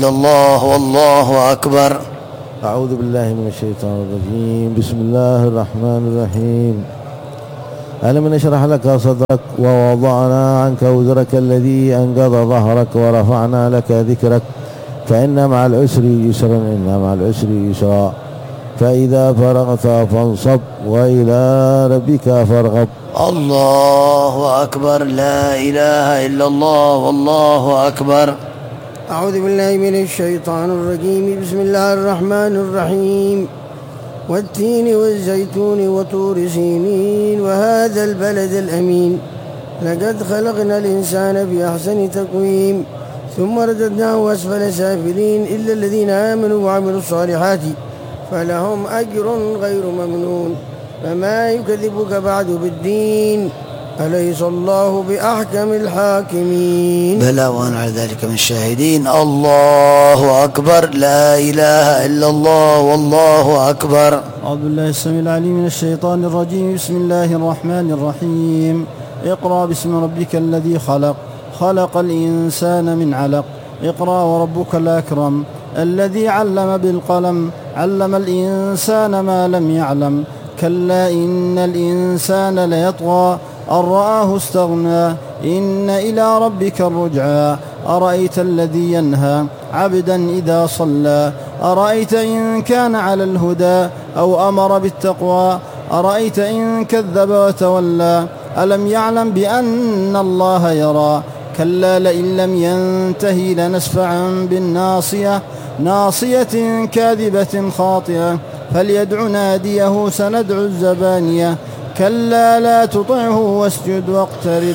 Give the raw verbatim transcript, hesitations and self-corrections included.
الله والله أكبر. أعوذ بالله من الشيطان الرجيم. بسم الله الرحمن الرحيم. ألم نشرح لك صدرك ووضعنا عنك وزرك الذي أنقض ظهرك ورفعنا لك ذكرك فإن مع العسر يسرا إن مع العسر يسرا فإذا فرغت فانصب وإلى ربك فارغب. الله أكبر. لا إله إلا الله والله أكبر. أعوذ بالله من الشيطان الرجيم. بسم الله الرحمن الرحيم. والتين والزيتون وطور سينين وهذا البلد الأمين لقد خلقنا الإنسان بأحسن تقويم ثم رددناه أسفل سافلين إلا الذين آمنوا وعملوا الصالحات فلهم أجر غير ممنون فما يكذبك بعد بالدين أليس الله بأحكم الحاكمين. بلى وأنا على ذلك من الشاهدين. الله أكبر. لا إله إلا الله والله أكبر. أعوذ بالله السميع العليم من الشيطان الرجيم. بسم الله الرحمن الرحيم. اقرأ باسم ربك الذي خلق خلق الإنسان من علق اقرأ وربك الأكرم الذي علم بالقلم علم الإنسان ما لم يعلم كلا إن الإنسان ليطغى أن رآه استغنى إن إلى ربك الرجعى أرأيت الذي ينهى عبدا إذا صلى أرأيت إن كان على الهدى أو أمر بالتقوى أرأيت إن كذب وتولى ألم يعلم بأن الله يرى كلا لئن لم ينتهي لنسفعا بالناصية ناصية كاذبة خاطئة فليدع ناديه سندع الزبانية كلا لا تطعه واسجد واقترب.